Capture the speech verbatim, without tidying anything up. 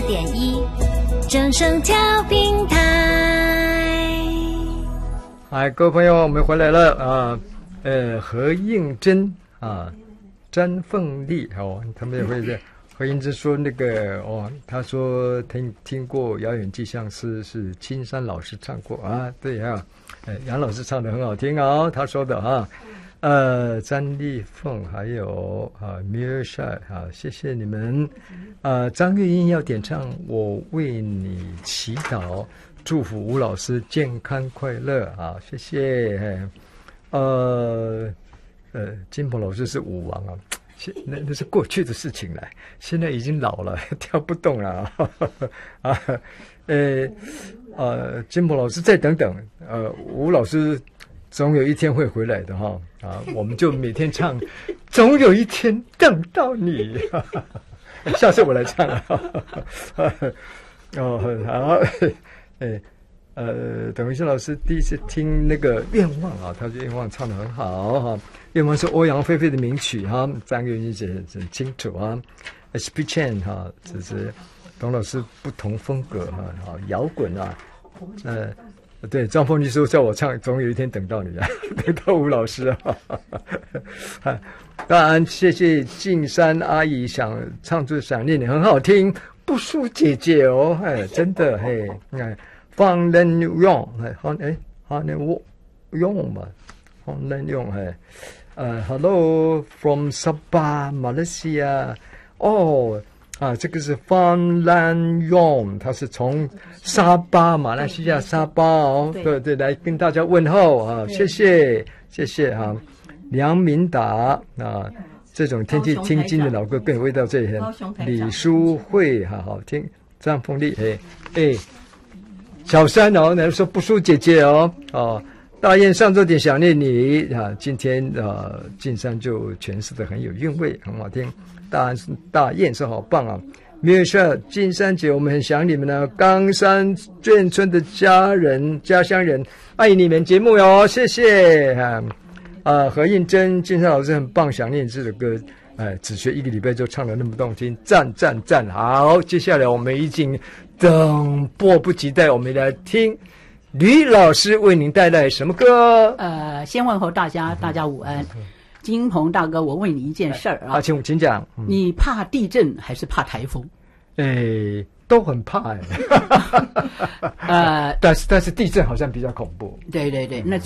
点一正声调频台。 嗨，各位朋友，我们回来了啊！呃，何应珍啊，詹凤丽哦，他们也会在。何应珍说那个哦，他说听听过《遥远寄相思》是青山老师唱过啊，对啊，呃，杨老师唱的很好听哦，他说的啊。呃，张丽凤还有啊 Mirsha 啊，谢谢你们。呃，张月英要点唱《我为你祈祷》，祝福吴老师健康快乐啊，谢谢。呃呃，金鹏老师是舞王啊，那那是过去的事情了，现在已经老了，跳不动了啊。呃呃，金鹏老师再等等，呃，吴老师。总有一天会回来的哈啊！我们就每天唱，总有一天等到你。下次我来唱啊！哦，好，哎，呃，董一新老师第一次听那个《愿望》啊，他说《愿望》唱得很好哈，《愿望》是欧阳菲菲的名曲哈，张月英写得很清楚啊。S P Chan 哈，这是董老师不同风格哈，好摇滚啊，呃。对，张凤丽说叫我唱，总有一天等到你啊，等到吴老师啊。当然，谢谢静山阿姨想唱出想念你，很好听，不输姐姐哦，哎，真的嘿，哎，放任用，哎，好哎，好那我用嘛，放任用哎，呃 ，Hello from Sabah Malaysia， 哦。啊，这个是方兰用，他是从沙巴，马来西亚沙巴哦，对 对, 对，来跟大家问候啊，谢谢谢谢啊，梁明达啊，这种天气听经的老歌更有味道，这里李淑慧好好听，张凤丽哎哎，小山哦，来说不输姐姐哦哦，大雁上周点想念你啊，今天啊进山就诠释的很有韵味，很好听。大大雁是好棒啊！米舍金山姐，我们很想你们呢。冈山眷村的家人、家乡人，爱你们节目哟，谢谢啊！啊，何应珍、金山老师很棒，想念这首歌，哎，只学一个礼拜就唱得那么动听，赞赞赞！好，接下来我们已经等迫不及待，我们来听吕老师为您带来什么歌？ 呃，先问候大家，大家午安。金鹏大哥，我问你一件事儿啊， 啊，请请讲、 嗯。你怕地震还是怕台风？ 哎，都很怕哎。 呃， 但是但是地震好像比较恐怖。 对对对，那。